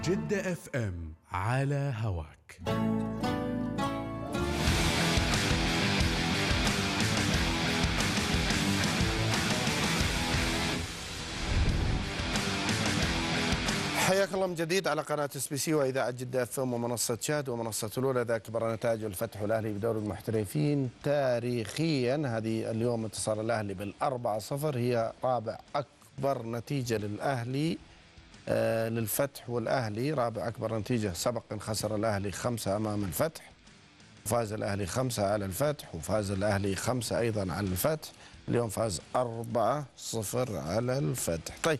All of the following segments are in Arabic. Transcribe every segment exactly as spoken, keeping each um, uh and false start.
جدة اف ام على هواك. حياك الله من جديد على قناة اس بي سي وإذاعة جدة اف ام ومنصة شاهد ومنصة الأولى. ذا أكبر نتائج الفتح والأهلي بدوري المحترفين تاريخيا. هذه اليوم انتصار الأهلي بالأربعة صفر، هي رابع أكبر نتيجة للأهلي آه للفتح، والأهلي رابع أكبر نتيجة. سبق أن خسر الأهلي خمسة أمام الفتح، وفاز الأهلي خمسة على الفتح، وفاز الأهلي خمسة أيضا على الفتح. اليوم فاز أربعة صفر على الفتح. طيب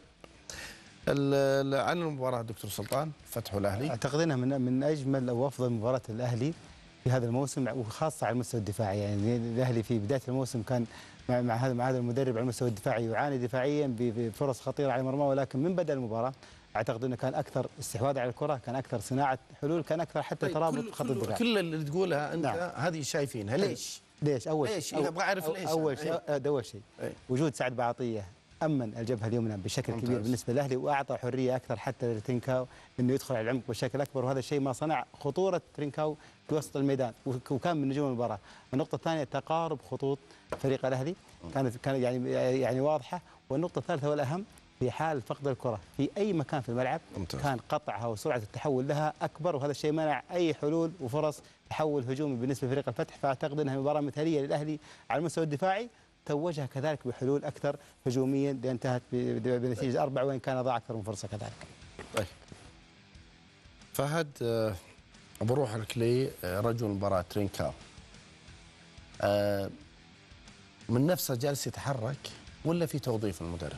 عن المباراة دكتور سلطان، فتح الأهلي، أعتقد أنها من من أجمل أو أفضل مباراة الأهلي في هذا الموسم، وخاصة على المستوى الدفاعي. يعني الأهلي في بداية الموسم كان مع مع هذا مع هذا المدرب على المستوى الدفاعي يعاني دفاعيا بفرص خطيرة على مرماه، ولكن من بدأ المباراة أعتقد أنه كان أكثر استحواذ على الكرة، كان أكثر صناعة حلول، كان أكثر حتى طيب ترابط خط الدفاع. كل اللي تقولها أنت نعم. هذه شايفينها ليش؟ ليش؟ أول ليش؟ أبغى أعرف ليش. أول شيء أيه. أول شيء أيه. وجود سعد بعطية أمن الجبهة اليمنى بشكل ممتاز. كبير بالنسبة للأهلي، وأعطى حرية أكثر حتى لترينكاو إنه يدخل على العمق بشكل أكبر، وهذا الشيء ما صنع خطورة ترينكاو في وسط الميدان، وكان من نجوم المباراة. النقطة الثانية تقارب خطوط فريق الأهلي كانت كانت يعني يعني واضحة. والنقطة الثالثة والأهم، في حال فقد الكرة في أي مكان في الملعب ممتاز. كان قطعها وسرعة التحول لها أكبر، وهذا الشيء منع أي حلول وفرص تحول هجومي بالنسبة لفريق الفتح. فأعتقد أنها مباراة مثالية للأهلي على المستوى الدفاعي، توجها كذلك بحلول أكثر هجوميا لانتهت بنتيجة أربعة، وإن كان ضاع أكثر من فرصة كذلك. طيب فهد، أبو روح لك رجل المباراة ترينكاو، من نفسه جالس يتحرك ولا في توظيف المدرب؟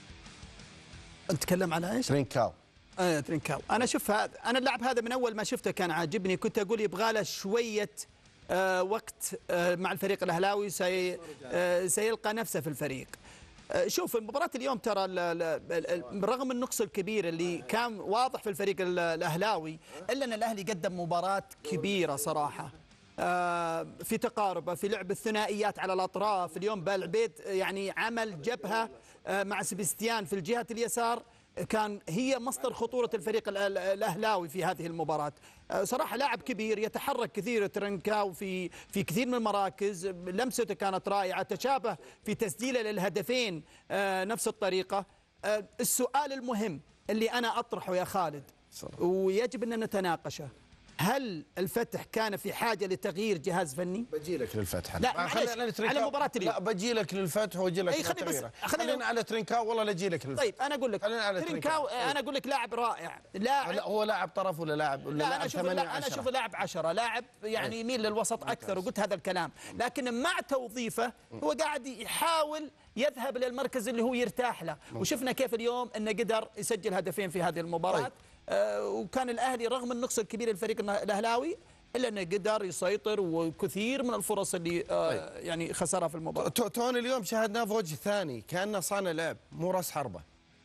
نتكلم على ايش؟ ترينكاو. آه ترينكاو، انا شوف هذا، انا اللاعب هذا من اول ما شفته كان عاجبني، كنت اقول يبغى له شويه آه وقت آه مع الفريق الاهلاوي، سي آه سيلقى نفسه في الفريق. آه شوف المباراة اليوم ترى رغم النقص الكبير اللي كان واضح في الفريق الاهلاوي، الا ان الاهلي قدم مباراة كبيرة صراحة، آه في تقاربه، في لعب الثنائيات على الاطراف. اليوم بالعبيد يعني عمل جبهة آه مع سبستيان في الجهة اليسار، كان هي مصدر خطورة الفريق الأهلاوي في هذه المباراة. صراحة لاعب كبير يتحرك كثير ترينكاو في في كثير من المراكز، لمسته كانت رائعة، تشابه في تسجيله للهدفين نفس الطريقة. السؤال المهم اللي أنا أطرحه يا خالد صراحة، ويجب أن نتناقشه، هل الفتح كان في حاجة لتغيير جهاز فني؟ بجي لك للفتح. لا على مباراة اليوم. لا بجي لك للفتح واجي لك للتغيير. خلينا على ترينكاو والله لا اجي لك للفتح. طيب انا اقول لك ترينكاو، انا اقول لك لاعب رائع، لاعب. لا هو لاعب طرف ولا لاعب ولا لا انا اشوف انا اشوف لاعب عشرة، لاعب يعني يميل للوسط اكثر، وقلت هذا الكلام. لكن مع توظيفه هو قاعد يحاول يذهب للمركز اللي هو يرتاح له، وشفنا كيف اليوم انه قدر يسجل هدفين في هذه المباراة. طيب. آه وكان الاهلي رغم النقص الكبير للفريق الاهلاوي الا انه قدر يسيطر، وكثير من الفرص اللي آه طيب. يعني خسرها في المباراة. توني اليوم شاهدناه في وجه ثاني، كانه صانع لعب مو راس حربة.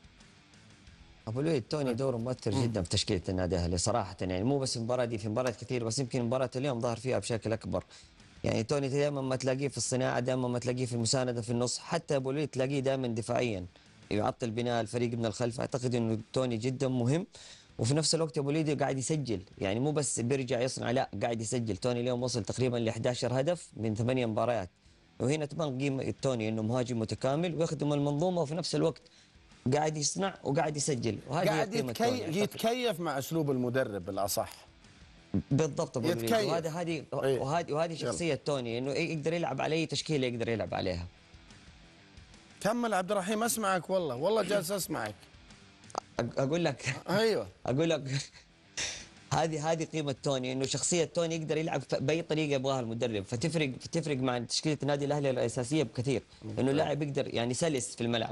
ابو الوليد توني دوره مؤثر جدا في تشكيله النادي الاهلي صراحه، يعني مو بس المباراه دي، في مباريات كثير، بس يمكن مباراه اليوم ظهر فيها بشكل اكبر. يعني توني دائما ما تلاقيه في الصناعه، دائما ما تلاقيه في المسانده في النص، حتى ابو الوليد تلاقيه دائما دفاعيا يعطل بناء الفريق من الخلف. اعتقد انه توني جدا مهم، وفي نفس الوقت ابو الوليد قاعد يسجل، يعني مو بس بيرجع يصنع، لا قاعد يسجل. توني اليوم وصل تقريبا ل إحدى عشر هدف من ثمانية مباريات، وهنا تبان قيمه توني انه مهاجم متكامل ويخدم المنظومه، وفي نفس الوقت قاعد يصنع وقاعد يسجل، وهذه قاعد يتكي... يتكيف مع اسلوب المدرب بالاصح. بالضبط ابو الوليد، وهذا هذه وهذه وهذه شخصيه توني، انه يقدر يلعب على اي تشكيله يقدر يلعب عليها. كمل عبد الرحيم، اسمعك والله والله جالس اسمعك. اقول لك ايوه اقول لك هذه هذه قيمه توني، انه شخصيه توني يقدر يلعب باي طريقه يبغاها المدرب، فتفرق فتفرق مع تشكيله النادي الاهلي الاساسيه بكثير، انه اللاعب يقدر يعني سلس في الملعب.